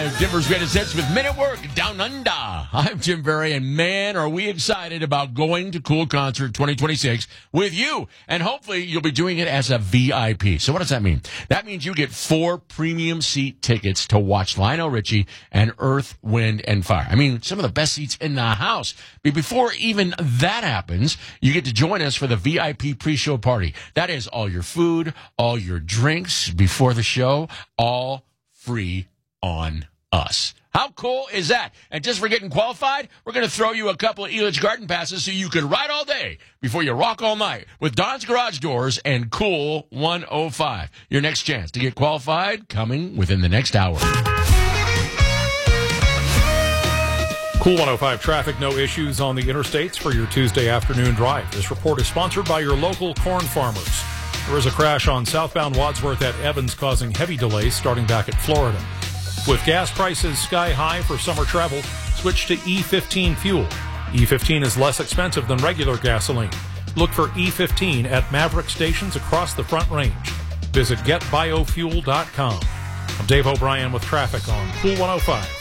is Denver's Greatest Hits with Men at Work Down Under. I'm Jim Berry, and man, are we excited about going to Cool Concert 2026 with you. And hopefully you'll be doing it as a VIP. So what does that mean? That means you get 4 premium seat tickets to watch Lionel Richie and Earth, Wind, and Fire. I mean, some of the best seats in the house. But before even that happens, you get to join us for the VIP pre-show party. That is all your food, all your drinks before the show, all free on us. How cool is that? And just for getting qualified, we're going to throw you a couple of Elitch Garden passes so you can ride all day before you rock all night with Don's Garage Doors and Cool 105. Your next chance to get qualified coming within the next hour. Cool 105 traffic, no issues on the interstates for your Tuesday afternoon drive. This report is sponsored by your local corn farmers. There is a crash on southbound Wadsworth at Evans causing heavy delays starting back at Florida. With gas prices sky high for summer travel, switch to E15 fuel. E15 is less expensive than regular gasoline. Look for E15 at Maverick stations across the Front Range. Visit getbiofuel.com. I'm Dave O'Brien with traffic on Cool 105.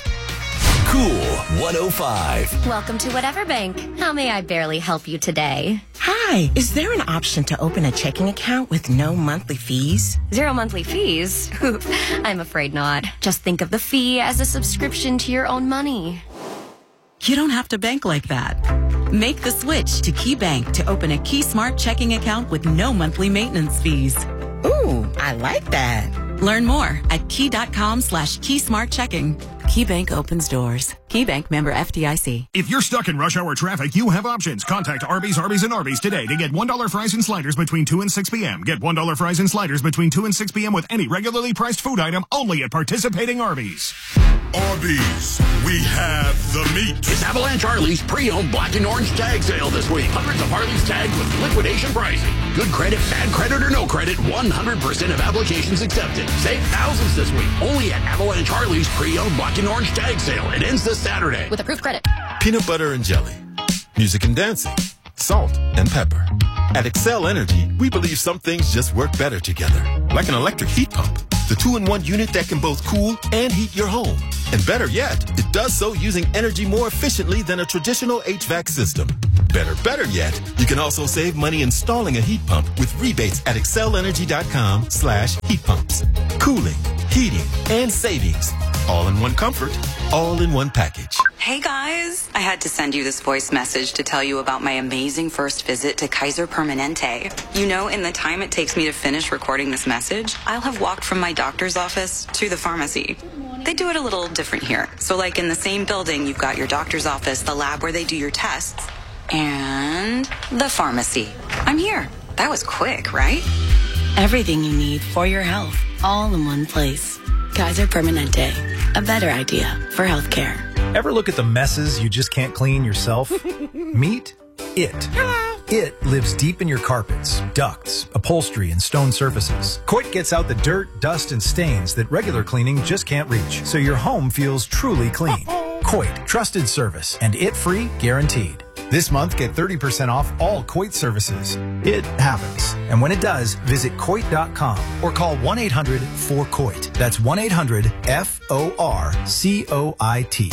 Cool 105. Welcome to Whatever Bank. How may I barely help you today? Hi, is there an option to open a checking account with no monthly fees? 0 monthly fees? I'm afraid not. Just think of the fee as a subscription to your own money. You don't have to bank like that. Make the switch to KeyBank to open a Key Smart checking account with no monthly maintenance fees. Ooh, I like that. Learn more at key.com/keysmartchecking. KeyBank opens doors. KeyBank, member FDIC. If you're stuck in rush hour traffic, you have options. Contact Arby's, and Arby's today to get $1 fries and sliders between 2 and 6 p.m. Get $1 fries and sliders between 2 and 6 p.m. with any regularly priced food item only at participating Arby's. Arby's, we have the meat. It's Avalanche Harley's pre-owned black and orange tag sale this week. Hundreds of Harleys tagged with liquidation pricing. Good credit, bad credit, or no credit, 100% of applications accepted. Save thousands this week. Only at Avalanche Harley's pre-owned black and orange tag sale. It ends this Saturday. With approved credit. Peanut butter and jelly. Music and dancing. Salt and pepper. At Excel Energy, we believe some things just work better together. Like an electric heat pump. The 2-in-1 unit that can both cool and heat your home. And better yet, it does so using energy more efficiently than a traditional HVAC system. Better yet, you can also save money installing a heat pump with rebates at excelenergy.com/heat pumps. Cooling, heating, and savings. All in one comfort, all in one package. Hey guys, I had to send you this voice message to tell you about my amazing first visit to Kaiser Permanente. You know, in the time it takes me to finish recording this message, I'll have walked from my doctor's office to the pharmacy. They do it a little different here. So like in the same building, you've got your doctor's office, the lab where they do your tests, and the pharmacy. I'm here. That was quick, right? Everything you need for your health, all in one place. Kaiser Permanente, a better idea for healthcare. Ever look at the messes you just can't clean yourself? Meet it. Hello. It lives deep in your carpets, ducts, upholstery, and stone surfaces. Coit gets out the dirt, dust, and stains that regular cleaning just can't reach, so your home feels truly clean. Coit, trusted service, and it-free guaranteed. This month, get 30% off all Coit services. It happens. And when it does, visit Coit.com or call 1-800-4COIT. That's 1-800-FORCOIT.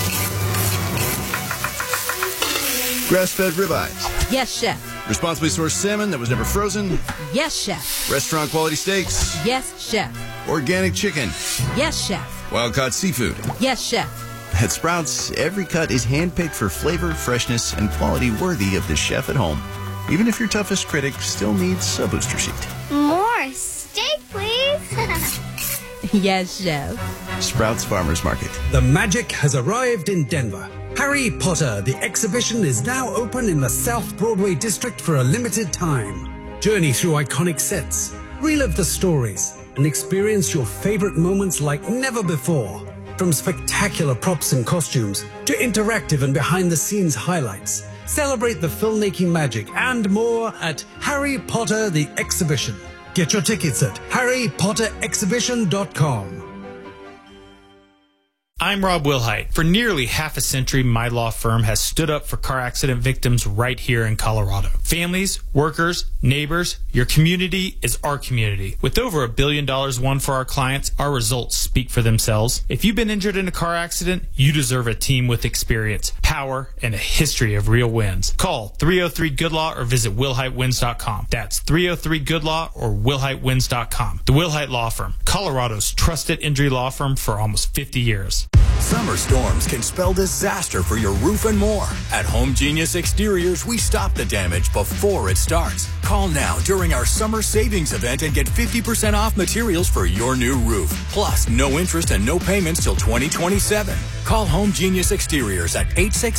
Grass-fed ribeyes. Yes, chef. Responsibly sourced salmon that was never frozen. Yes, chef. Restaurant quality steaks. Yes, chef. Organic chicken. Yes, chef. Wild-caught seafood. Yes, chef. At Sprouts, every cut is handpicked for flavor, freshness, and quality worthy of the chef at home. Even if your toughest critic still needs a booster seat. More steak, please. Yes, chef. Sprouts Farmers Market. The magic has arrived in Denver. Harry Potter, the exhibition, is now open in the South Broadway district for a limited time. Journey through iconic sets, relive the stories, and experience your favorite moments like never before. From spectacular props and costumes to interactive and behind-the-scenes highlights, celebrate the filmmaking magic and more at Harry Potter the Exhibition. Get your tickets at harrypotterexhibition.com. I'm Rob Wilhite. For nearly half a century, my law firm has stood up for car accident victims right here in Colorado. Families, workers, neighbors, your community is our community. With over $1 billion won for our clients, our results speak for themselves. If you've been injured in a car accident, you deserve a team with experience, power, and a history of real wins. Call 303-GOOD-LAW or visit WilhiteWins.com. That's 303-GOOD-LAW or WilhiteWins.com. The Wilhite Law Firm, Colorado's trusted injury law firm for almost 50 years. Summer storms can spell disaster for your roof and more. At Home Genius Exteriors, we stop the damage before it starts. Call now during our summer savings event and get 50% off materials for your new roof. Plus, no interest and no payments till 2027. Call Home Genius Exteriors at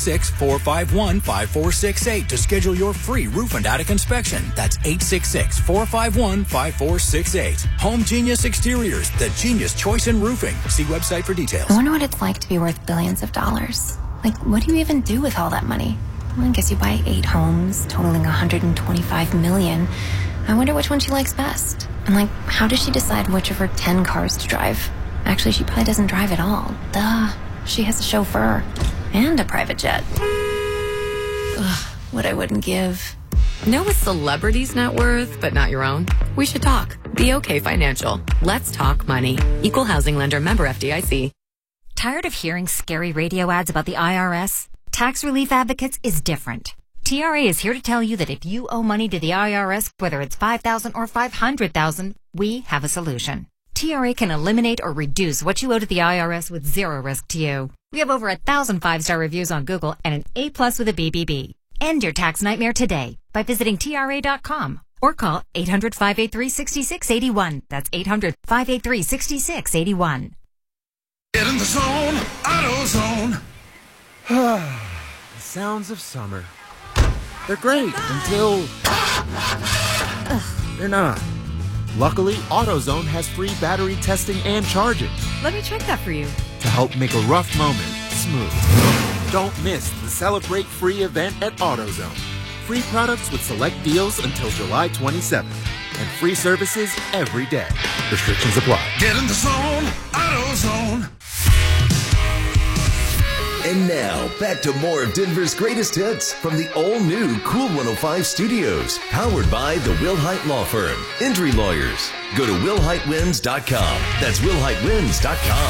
866-451-5468 to schedule your free roof and attic inspection. That's 866-451-5468. Home Genius Exteriors, the genius choice in roofing. See website for details. I wonder what it's like to be worth billions of dollars. Like, what do you even do with all that money? Well, I guess you buy 8 homes, totaling $125 million. I wonder which one she likes best. And, like, how does she decide which of her 10 cars to drive? Actually, she probably doesn't drive at all. Duh. She has a chauffeur. And a private jet. Ugh, what I wouldn't give. Know a celebrity's net worth, but not your own? We should talk. BOK Financial. Let's talk money. Equal housing lender, member FDIC. Tired of hearing scary radio ads about the IRS? Tax Relief Advocates is different. TRA is here to tell you that if you owe money to the IRS, whether it's $5,000 or $500,000, we have a solution. TRA can eliminate or reduce what you owe to the IRS with zero risk to you. We have over 1,000 5-star reviews on Google and an A+ with a BBB. End your tax nightmare today by visiting TRA.com or call 800-583-6681. That's 800-583-6681. Get in the zone, AutoZone. The sounds of summer. They're great until they're not. Luckily, AutoZone has free battery testing and charging Let me check that for you. to help make a rough moment smooth. Don't miss the Celebrate Free event at AutoZone. Free products with select deals until July 27th. And free services every day. Restrictions apply. Get in the zone, AutoZone. And now, back to more of Denver's greatest hits from the all-new Cool 105 Studios. Powered by the Wilhite Law Firm. Injury lawyers. Go to WilhiteWins.com. That's WilhiteWins.com.